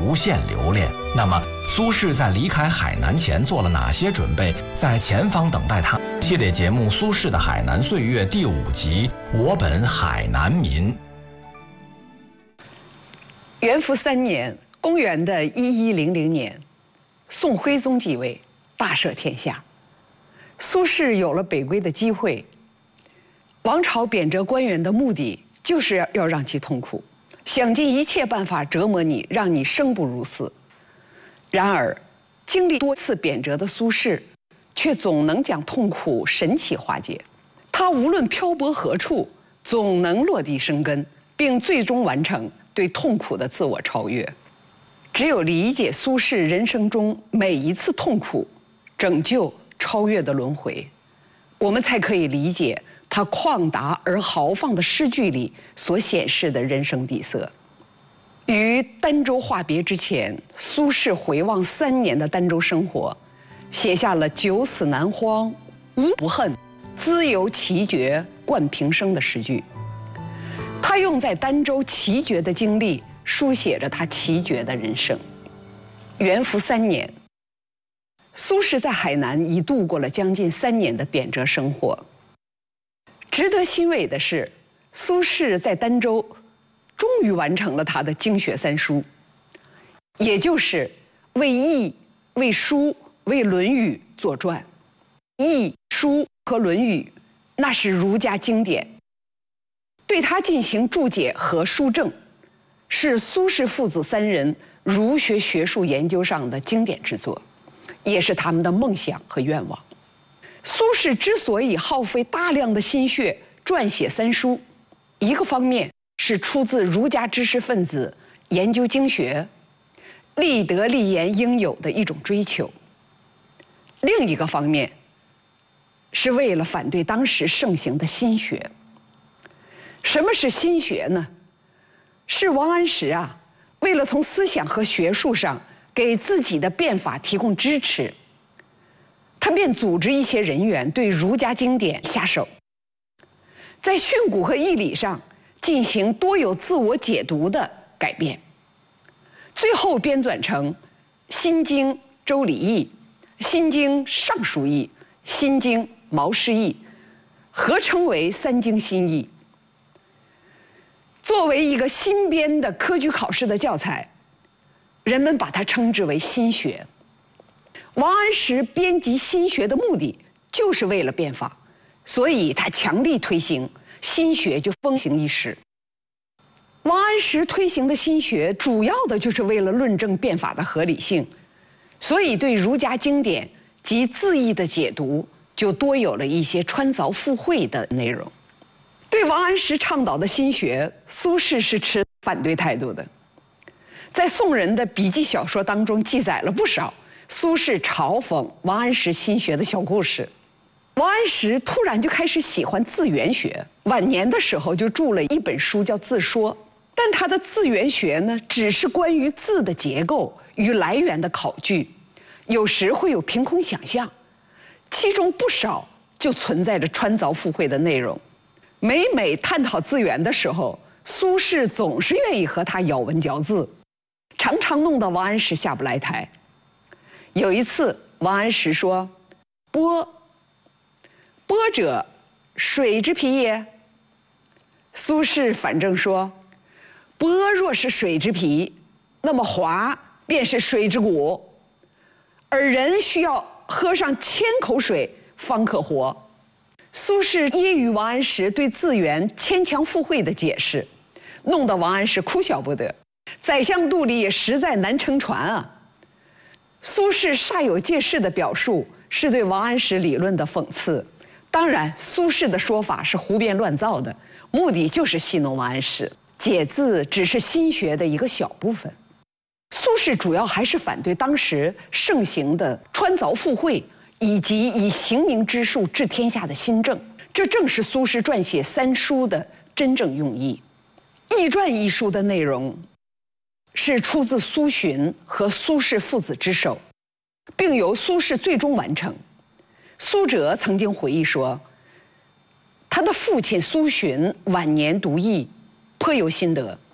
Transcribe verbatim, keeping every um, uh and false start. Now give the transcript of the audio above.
无限留恋。那么，苏轼在离开海南前做了哪些准备？在前方等待他。系列节目《苏轼的海南岁月》第五集《我本海南民》。 元符三年，公元的一一零零年，宋徽宗继位，大赦天下。苏轼有了北归的机会。王朝贬谪官员的目的就是要让其痛苦，想尽一切办法折磨你，让你生不如死。然而，经历多次贬谪的苏轼，却总能将痛苦神奇化解。他无论漂泊何处，总能落地生根，并最终完成对痛苦的自我超越。只有理解苏轼人生中每一次痛苦、拯救、超越的轮回，我们才可以理解他旷达而豪放的诗句里所显示的人生底色。于儋州话别之前，苏轼回望三年的儋州生活，写下了“九死难荒，无不恨，兹由奇绝，冠平生”的诗句。他用在儋州奇绝的经历，书写着他奇绝的人生。元符三年，苏轼在海南已度过了将近三年的贬谪生活。值得欣慰的是，苏轼在儋州终于完成了他的经学三书，也就是为易、为书、为论语作传。易、书和论语，那是儒家经典，对他进行注解和书证，是苏轼父子三人儒学学术研究上的经典之作，也是他们的梦想和愿望。苏轼之所以耗费大量的心血撰写三书，一个方面是出自儒家知识分子研究经学、立德立言应有的一种追求；另一个方面是为了反对当时盛行的心学。什么是心学呢？是王安石啊，为了从思想和学术上给自己的变法提供支持，他便组织一些人员对儒家经典下手，在训诂和义理上进行多有自我解读的改变，最后编纂成《心经·周礼义》《心经·尚书义》《心经·毛诗义》，合称为三经新义。作为一个新编的科举考试的教材，人们把它称之为心学。王安石编辑心学的目的就是为了变法，所以他强力推行心学，就风行一时。王安石推行的心学主要的就是为了论证变法的合理性，所以对儒家经典及字义的解读就多有了一些穿凿附会的内容。对王安石倡导的心学，苏轼是持反对态度的。在宋人的笔记小说当中记载了不少苏轼嘲讽王安石心学的小故事。王安石突然就开始喜欢字源学，晚年的时候就著了一本书叫《字说》，但他的字源学呢，只是关于字的结构与来源的考据，有时会有凭空想象，其中不少就存在着穿凿附会的内容。每每探讨字源的时候，苏轼总是愿意和他咬文嚼字，常常弄得王安石下不来台。有一次，王安石说：“波，波者，水之皮也。”苏轼反正说：“波若是水之皮，那么华便是水之骨，而人需要喝上千口水方可活。”苏轼揶揄王安石对字源牵强附会的解释，弄得王安石哭笑不得，宰相肚里也实在难撑船啊。苏轼煞有介事的表述是对王安石理论的讽刺，当然苏轼的说法是胡编乱造的，目的就是戏弄王安石。解字只是心学的一个小部分，苏轼主要还是反对当时盛行的穿凿附会以及以刑名之术治天下的新政，这正是苏轼撰写三书的真正用意。《易传》一书的内容是出自苏洵和苏轼父子之手，并由苏轼最终完成。苏辙曾经回忆说，他的父亲苏洵晚年读易，颇有心得，